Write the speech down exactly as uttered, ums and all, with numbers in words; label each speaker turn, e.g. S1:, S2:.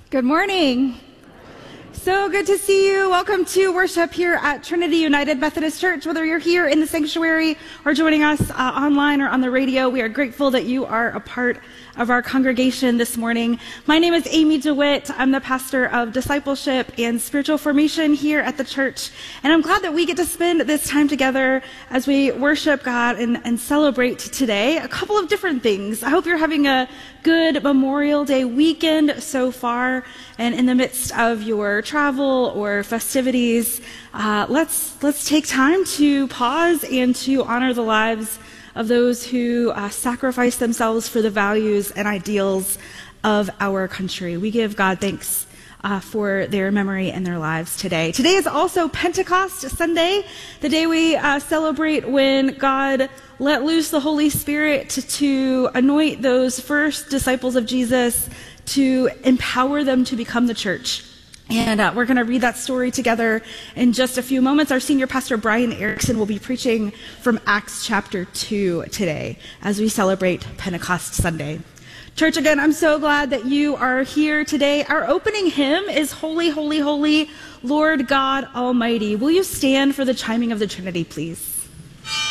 S1: Good morning. So good to see you. Welcome to worship here at Trinity United Methodist Church. Whether you're here in the sanctuary or joining us uh, online or on the radio, we are grateful that you are a part of our congregation this morning. My name is Amy DeWitt. I'm the pastor of discipleship and spiritual formation here at the church. And I'm glad that we get to spend this time together as we worship God and, and celebrate today a couple of different things. I hope you're having a good Memorial Day weekend so far. And in the midst of your travel or festivities, uh, let's let's take time to pause and to honor the lives of those who uh, sacrifice themselves for the values and ideals of our country. We give God thanks uh, for their memory and their lives today. Today is also Pentecost Sunday, the day we uh, celebrate when God let loose the Holy Spirit to, to anoint those first disciples of Jesus, to empower them to become the church. And uh, we're going to read that story together in just a few moments. Our senior pastor, Brian Erickson, will be preaching from Acts chapter two today as we celebrate Pentecost Sunday. Church, again, I'm so glad that you are here today. Our opening hymn is Holy, Holy, Holy, Lord God Almighty. Will you stand for the chiming of the Trinity, please?